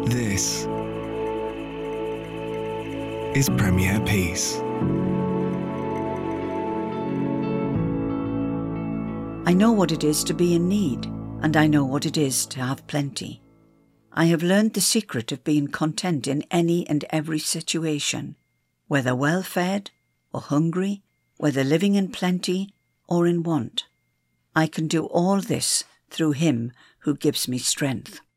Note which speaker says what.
Speaker 1: This is Premier Peace.
Speaker 2: I know what it is to be in need, and I know what it is to have plenty. I have learned the secret of being content in any and every situation, whether well-fed or hungry, whether living in plenty or in want. I can do all this through Him who gives me strength.